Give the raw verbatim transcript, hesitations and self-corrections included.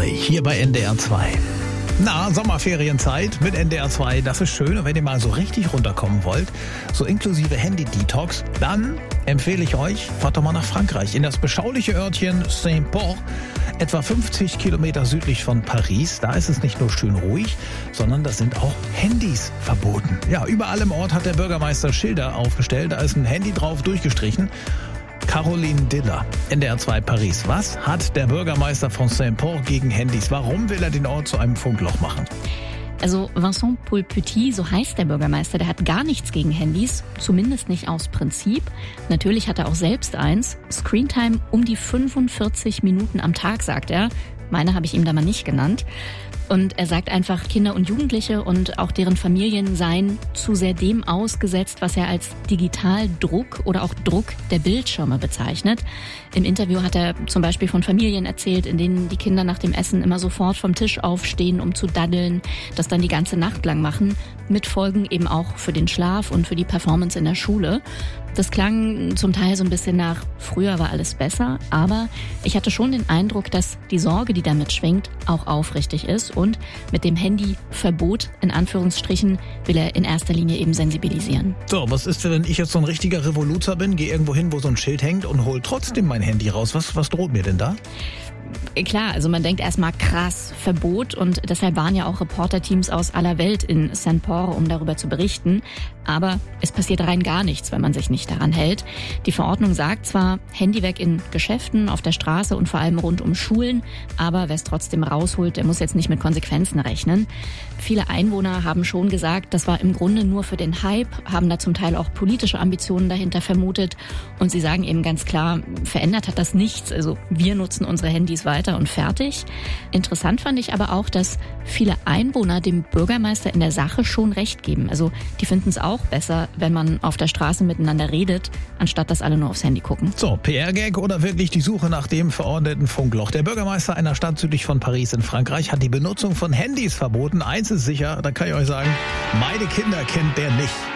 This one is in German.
Valley hier bei N D R zwei. Na, Sommerferienzeit mit N D R zwei, das ist schön. Und wenn ihr mal so richtig runterkommen wollt, so inklusive Handy-Detox, dann empfehle ich euch, fahrt doch mal nach Frankreich, in das beschauliche Örtchen Saint-Port, etwa fünfzig Kilometer südlich von Paris. Da ist es nicht nur schön ruhig, sondern da sind auch Handys verboten. Ja, überall im Ort hat der Bürgermeister Schilder aufgestellt, da ist ein Handy drauf durchgestrichen. Caroline Diller, N D R zwei Paris. Was hat der Bürgermeister von Saint-Port gegen Handys? Warum will er den Ort zu einem Funkloch machen? Also Vincent Paul-Petit, so heißt der Bürgermeister, der hat gar nichts gegen Handys, zumindest nicht aus Prinzip. Natürlich hat er auch selbst eins. Screentime um die fünfundvierzig Minuten am Tag, sagt er. Meine habe ich ihm da mal nicht genannt. Und er sagt einfach, Kinder und Jugendliche und auch deren Familien seien zu sehr dem ausgesetzt, was er als Digitaldruck oder auch Druck der Bildschirme bezeichnet. Im Interview hat er zum Beispiel von Familien erzählt, in denen die Kinder nach dem Essen immer sofort vom Tisch aufstehen, um zu daddeln, das dann die ganze Nacht lang machen, mit Folgen eben auch für den Schlaf und für die Performance in der Schule. Das klang zum Teil so ein bisschen nach, früher war alles besser, aber ich hatte schon den Eindruck, dass die Sorge, die damit schwingt, auch aufrichtig ist und mit dem Handyverbot, in Anführungsstrichen, will er in erster Linie eben sensibilisieren. So, was ist, wenn ich jetzt so ein richtiger Revoluzer bin, gehe irgendwo hin, wo so ein Schild hängt und hol trotzdem mein Handy raus? Was, was droht mir denn da? Klar, also man denkt erstmal krass, Verbot, und deshalb waren ja auch Reporterteams aus aller Welt in Saint-Port, um darüber zu berichten. Aber es passiert rein gar nichts, wenn man sich nicht daran hält. Die Verordnung sagt zwar, Handy weg in Geschäften, auf der Straße und vor allem rund um Schulen, aber wer es trotzdem rausholt, der muss jetzt nicht mit Konsequenzen rechnen. Viele Einwohner haben schon gesagt, das war im Grunde nur für den Hype, haben da zum Teil auch politische Ambitionen dahinter vermutet. Und sie sagen eben ganz klar, verändert hat das nichts. Also wir nutzen unsere Handys weiter und fertig. Interessant fand ich aber auch, dass viele Einwohner dem Bürgermeister in der Sache schon recht geben. Also die finden es auch besser, wenn man auf der Straße miteinander redet, anstatt dass alle nur aufs Handy gucken. So, P R-Gag oder wirklich die Suche nach dem verordneten Funkloch? Der Bürgermeister einer Stadt südlich von Paris in Frankreich hat die Benutzung von Handys verboten. Eins ist sicher, da kann ich euch sagen, meine Kinder kennt der nicht.